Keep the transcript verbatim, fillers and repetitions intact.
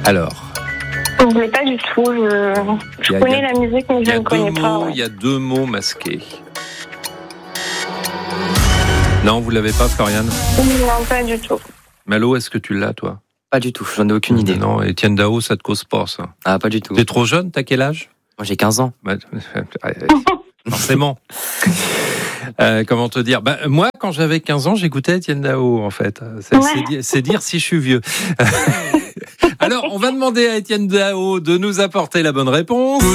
Alors Je l'ai pas du tout. Je, je y a, connais y a, la musique, mais je ne connais mots, pas. Il ouais. y a deux mots masqués. Non, vous l'avez pas, Floriane ? Non, pas du tout. Malo, est-ce que tu l'as, toi ? Pas du tout, j'en ai aucune idée. Non, Étienne Dao, ça te cause pas, ça ? Ah, pas du tout. T'es trop jeune, t'as quel âge ? Moi, j'ai quinze ans. Bah, forcément. Euh, comment te dire bah, moi, quand j'avais quinze ans, j'écoutais Étienne Dao, en fait. C'est, ouais. c'est, dire, c'est dire si je suis vieux. Alors, on va demander à Étienne Dao de nous apporter la bonne réponse.